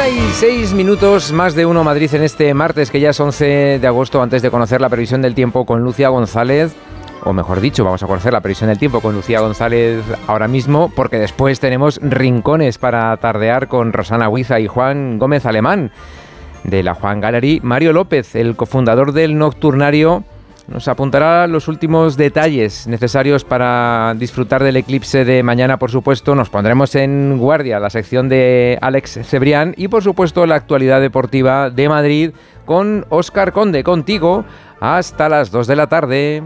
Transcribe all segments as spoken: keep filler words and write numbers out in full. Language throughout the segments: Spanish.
Una y seis minutos, más de uno Madrid en este martes, que ya es once de agosto, antes de conocer la previsión del tiempo con Lucía González. O mejor dicho, vamos a conocer la previsión del tiempo con Lucía González ahora mismo, porque después tenemos rincones para tardear con Rosana Huiza y Juan Gómez Alemán, de la Juan Gallery. Mario López, el cofundador del Nocturnario, nos apuntará los últimos detalles necesarios para disfrutar del eclipse de mañana, por supuesto. Nos pondremos en guardia la sección de Alex Cebrián y, por supuesto, la actualidad deportiva de Madrid con Óscar Conde, contigo, hasta las dos de la tarde.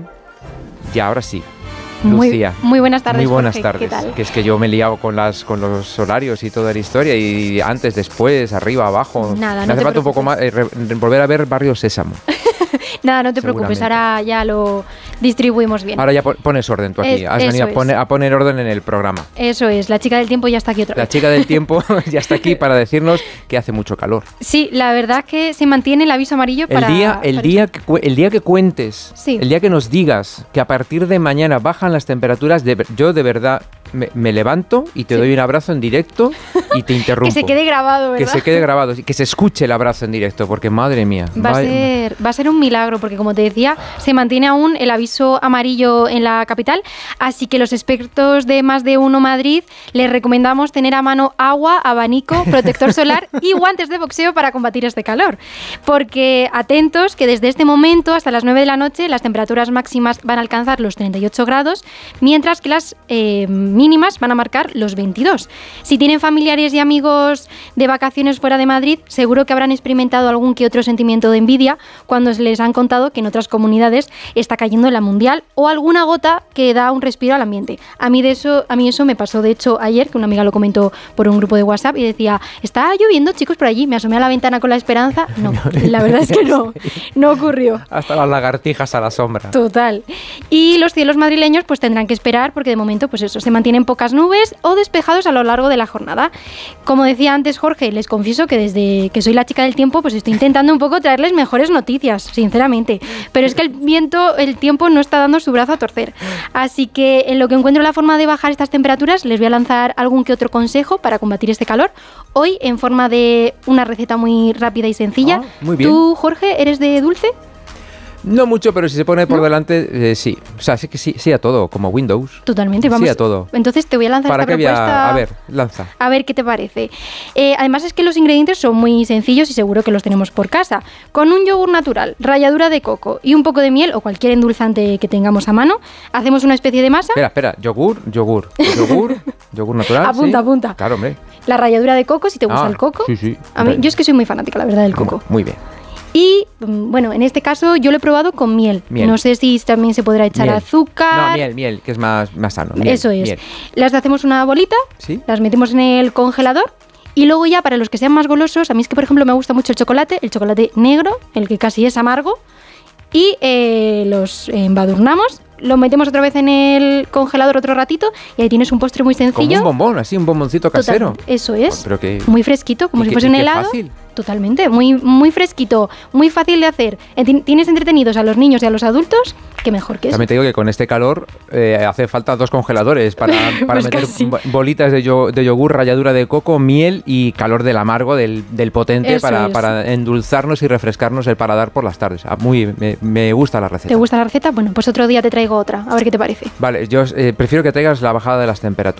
Y ahora sí, Lucía. Muy, muy buenas tardes, Muy buenas Jorge, tardes. ¿qué tal? Que es que yo me he liado con, las, con los horarios y toda la historia, y antes, después, arriba, abajo. Nada, me no hace te falta un poco más eh, re, volver a ver Barrio Sésamo. Nada, no te preocupes, ahora ya lo distribuimos bien. Ahora ya pones orden tú aquí, es, has venido a poner, es. a poner orden en el programa. Eso es, la chica del tiempo ya está aquí otra La vez. La chica del tiempo ya está aquí para decirnos que hace mucho calor. Sí, la verdad es que se mantiene el aviso amarillo para... El día, el para día, que, el día que cuentes, sí. el día que nos digas que a partir de mañana bajan las temperaturas, de, yo de verdad me, me levanto y te sí. doy un abrazo en directo y te interrumpo. Que se quede grabado, ¿verdad? Que se quede grabado, que se escuche el abrazo en directo, porque madre mía. Va, va, a, ser, va a ser un milagro, porque como te decía, se mantiene aún el aviso amarillo en la capital, así que los expertos de Más de Uno Madrid les recomendamos tener a mano agua, abanico, protector solar y guantes de boxeo para combatir este calor. Porque atentos que desde este momento hasta las nueve de la noche las temperaturas máximas van a alcanzar los treinta y ocho grados, mientras que las eh, mínimas van a marcar los veintidós. Si tienen familiares y amigos de vacaciones fuera de Madrid, seguro que habrán experimentado algún que otro sentimiento de envidia cuando les han contado que en otras comunidades está cayendo la mundial o alguna gota que da un respiro al ambiente. A mí de eso, a mí eso me pasó de hecho ayer, que una amiga lo comentó por un grupo de WhatsApp y decía, está lloviendo chicos por allí, me asomé a la ventana con la esperanza, no, la verdad es que no, no ocurrió. Hasta las lagartijas a la sombra. Total. Y los cielos madrileños pues tendrán que esperar porque de momento pues eso, se mantienen pocas nubes o despejados a lo largo de la jornada. Como decía antes Jorge, les confieso que desde que soy la chica del tiempo pues estoy intentando un poco traerles mejores noticias, sinceramente, pero es que el viento, el tiempo no está dando su brazo a torcer. Así que en lo que encuentro la forma de bajar estas temperaturas, les voy a lanzar algún que otro consejo para combatir este calor. Hoy en forma de una receta muy rápida y sencilla. Ah, muy bien. ¿Tú, Jorge, eres de dulce? No mucho, pero si se pone por ¿No? delante, eh, sí. O sea, sí que sí, sí a todo, como Windows. Totalmente, vamos. Sí a todo. Entonces te voy a lanzar ¿Para esta qué propuesta. Voy a... a ver, lanza. A ver qué te parece. Eh, además es que los ingredientes son muy sencillos y seguro que los tenemos por casa. Con un yogur natural, ralladura de coco y un poco de miel o cualquier endulzante que tengamos a mano, hacemos una especie de masa. Espera, espera, yogur, yogur, yogur, yogur natural. Apunta, ¿sí? apunta. Claro, hombre. La ralladura de coco, si te gusta ah, el coco. Sí, sí. A mí, yo es que soy muy fanática, la verdad, del coco. Muy bien. Y, bueno, en este caso yo lo he probado con miel. miel. No sé si también se podrá echar miel. azúcar. No, miel, miel, que es más, más sano. Miel, Eso es. Miel. Las hacemos una bolita, ¿sí? Las metemos en el congelador y luego ya para los que sean más golosos, a mí es que por ejemplo me gusta mucho el chocolate, el chocolate negro, el que casi es amargo, y eh, los embadurnamos. Lo metemos otra vez en el congelador otro ratito y ahí tienes un postre muy sencillo. Como un bombón, así, un bomboncito casero. Totalmente, eso es. Oh, pero que, muy fresquito, como si fuese un helado. Fácil. Totalmente, muy, muy fresquito, muy fácil de hacer. Tienes entretenidos a los niños y a los adultos, que mejor que eso. También te digo que con este calor eh, hace falta dos congeladores para, para pues meter casi. bolitas de, yo, de yogur, ralladura de coco, miel y calor del amargo, del, del potente, para, es. para endulzarnos y refrescarnos el paladar por las tardes. Ah, muy, me, me gusta la receta. ¿Te gusta la receta? Bueno, pues otro día te traigo otra, a ver qué te parece. Vale, yo eh, prefiero que traigas la bajada de las temperaturas.